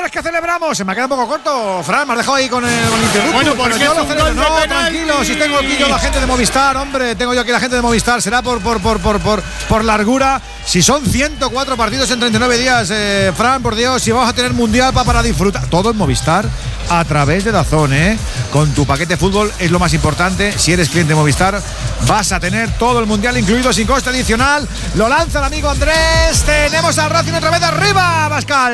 es que celebramos. Se me ha quedado un poco corto, Fran, me has dejado ahí con el interruptor. Bueno, porque yo es lo un celebro. gol de No, penalti. tranquilo, si tengo aquí yo la gente de Movistar, hombre, tengo yo aquí la gente de Movistar, será por largura. Si son 104 partidos en 39 días, Fran, por Dios, si vamos a tener mundial para disfrutar. Todo en Movistar a través de DAZN, con tu paquete fútbol es lo más importante. Si eres cliente de Movistar, vas a tener todo el mundial incluido sin coste adicional. Lo lanza el amigo Andrés. Tenemos al Racing otra vez arriba, Pascal.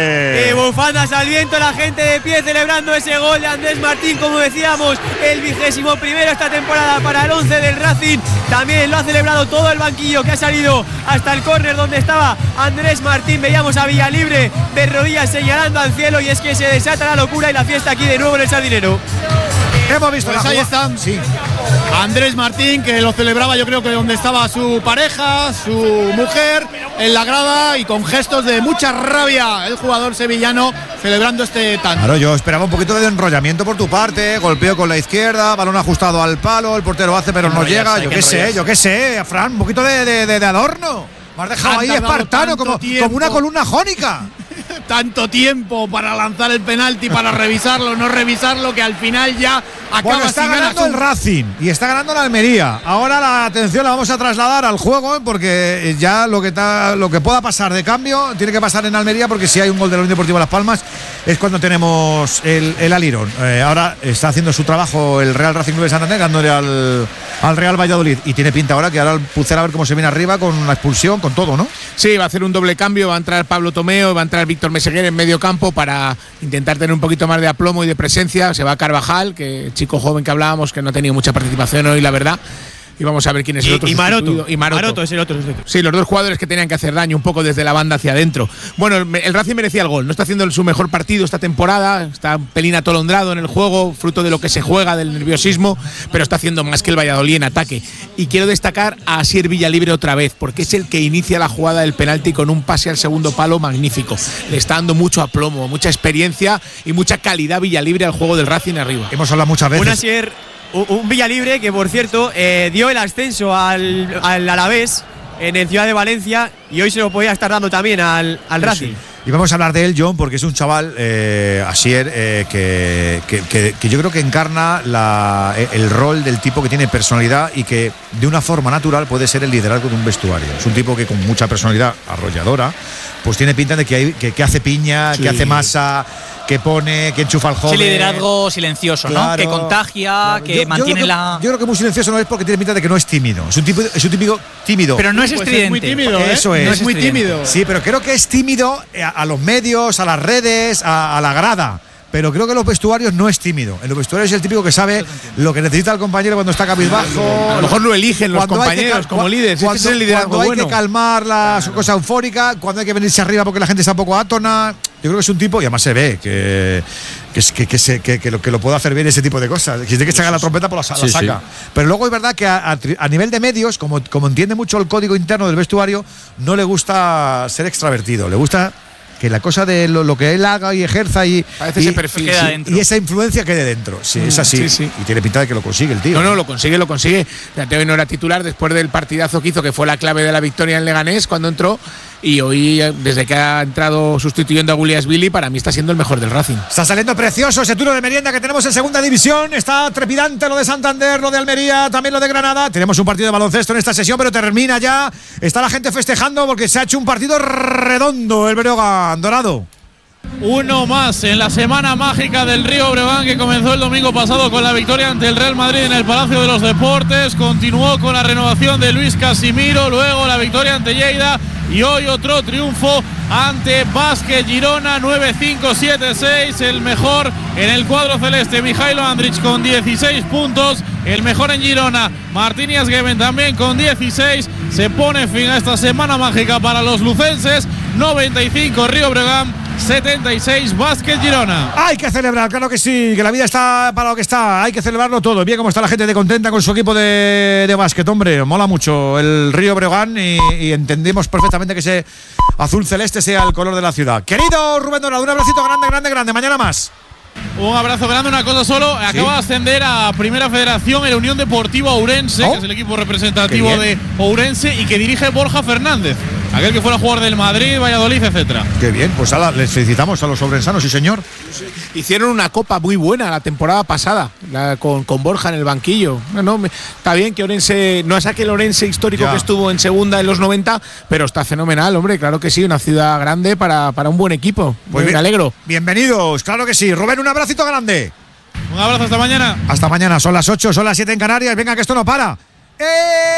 Y bufandas al viento, la gente de pie celebrando ese gol de Andrés Martín, como decíamos, el 21º esta temporada para el 11 del Racing. También lo ha celebrado todo el banquillo, que ha salido hasta el córner donde estaba Andrés Martín. Veíamos a Villalibre de rodillas señalando al cielo, y es que se desata la locura y la fiesta aquí de nuevo en el Sardinero. Hemos visto Pues ahí están. Sí. Andrés Martín, que lo celebraba, yo creo que donde estaba su pareja, su mujer, en la grada, y con gestos de mucha rabia el jugador sevillano celebrando este tanto. Claro, yo esperaba un poquito de enrollamiento por tu parte, golpeo con la izquierda, balón ajustado al palo, el portero hace pero no llega, yo qué sé, Fran, un poquito de adorno. Me has dejado ahí espartano como una columna jónica. Tanto tiempo para lanzar el penalti, para revisarlo, no revisarlo, que al final ya acaba. Bueno, está ganando el Racing y está ganando la Almería. Ahora la atención la vamos a trasladar al juego, porque ya lo que pueda pasar de cambio tiene que pasar en Almería, porque si hay un gol de la Unión Deportiva Las Palmas es cuando tenemos el alirón. Ahora está haciendo su trabajo el Real Racing Club de Santander, dándole al Real Valladolid, y tiene pinta ahora que ahora el Pucera a ver cómo se viene arriba con la expulsión, con todo, ¿no? Sí, va a hacer un doble cambio, va a entrar Pablo Tomeo, va a entrar Víctor Meseguer en medio campo para intentar tener un poquito más de aplomo y de presencia. Se va Carvajal, que chico joven que hablábamos, que no ha tenido mucha participación hoy, la verdad. Y vamos a ver quién es el otro. Y Maroto. Y Maroto es el otro. Sí, los dos jugadores que tenían que hacer daño un poco desde la banda hacia adentro. Bueno, el Racing merecía el gol. No está haciendo su mejor partido esta temporada. Está un pelín atolondrado en el juego, fruto de lo que se juega, del nerviosismo, pero está haciendo más que el Valladolid en ataque. Y quiero destacar a Asier Villalibre otra vez, porque es el que inicia la jugada del penalti con un pase al segundo palo magnífico. Le está dando mucho aplomo, mucha experiencia y mucha calidad Villalibre al juego del Racing arriba. Hemos hablado muchas veces. Un Villalibre que, por cierto, dio el ascenso al Alavés en el Ciudad de Valencia, y hoy se lo podía estar dando también al Racing. Sí. Y vamos a hablar de él, John, porque es un chaval, Asier, que yo creo que encarna el rol del tipo que tiene personalidad y que de una forma natural puede ser el liderazgo de un vestuario. Es un tipo que con mucha personalidad arrolladora, pues tiene pinta de que hace piña, sí, que hace masa, que pone, que enchufa al joven. Ese liderazgo silencioso, claro, ¿no? Que contagia, claro, que mantiene yo creo que muy silencioso no es, porque tiene pinta de que no es tímido. Es un típico tímido. Pero no es estridente. Es muy tímido, Eso es. No es muy tímido. Sí, pero creo que es tímido a los medios, a las redes, a la grada. Pero creo que en los vestuarios no es tímido. En los vestuarios es el típico que sabe lo que necesita el compañero cuando está cabizbajo. A lo mejor lo eligen los compañeros como líderes. Cuando, es el liderazgo cuando hay que calmar la cosa eufórica, cuando hay que venirse arriba porque la gente está un poco átona. Yo creo que es un tipo, y además se ve que lo puede hacer bien ese tipo de cosas. Si tiene que sacar la trompeta, pues la saca. Sí. Pero luego es verdad que a nivel de medios, como entiende mucho el código interno del vestuario, no le gusta ser extravertido. Le gusta que la cosa de lo que él haga y ejerza y ese perfil, y esa influencia quede dentro. Sí, es así. Sí. Y tiene pinta de que lo consigue el tío. No, lo consigue. Hoy no era titular después del partidazo que hizo, que fue la clave de la victoria en Leganés cuando entró. Y hoy, desde que ha entrado sustituyendo a Guliasvili, para mí está siendo el mejor del Racing. Está saliendo precioso ese turno de merienda que tenemos en segunda división. Está trepidante lo de Santander, lo de Almería, también lo de Granada. Tenemos un partido de baloncesto en esta sesión, pero termina ya. Está la gente festejando porque se ha hecho un partido redondo el Breogán Dorado. Uno más en la semana mágica del Río Breogán, que comenzó el domingo pasado con la victoria ante el Real Madrid en el Palacio de los Deportes, continuó con la renovación de Luis Casimiro, luego la victoria ante Lleida y hoy otro triunfo ante Basket Girona 9-5-7-6, el mejor en el cuadro celeste Mijailo Andrić con 16 puntos, el mejor en Girona Martín Iasgueben también con 16. Se pone fin a esta semana mágica para los lucenses. 95 Río Breogán, 76 Basket Girona. Hay que celebrar, claro que sí, que la vida está para lo que está, hay que celebrarlo todo. Bien, como está la gente de contenta con su equipo de básquet, hombre, mola mucho el Río Breogán y entendemos perfectamente que ese azul celeste sea el color de la ciudad. Querido Rubén Dorado, un abracito grande, mañana más. Un abrazo grande, una cosa solo, acaba de ascender a Primera Federación en la Unión Deportiva Ourense, que es el equipo representativo de Ourense y que dirige Borja Fernández. aquel que fuera jugador del Madrid, Valladolid, etcétera. Qué bien, pues les felicitamos a los sobrensanos, sí señor. Hicieron una copa muy buena la temporada pasada, con Borja en el banquillo. Está bien que Orense, no es aquel Orense histórico que estuvo en segunda en los 90, pero está fenomenal, hombre, claro que sí, una ciudad grande para un buen equipo. Pues me alegro. Bienvenidos, claro que sí. Rubén, un abracito grande. Un abrazo, hasta mañana. Hasta mañana, son las 8, son las 7 en Canarias. Venga, que esto no para.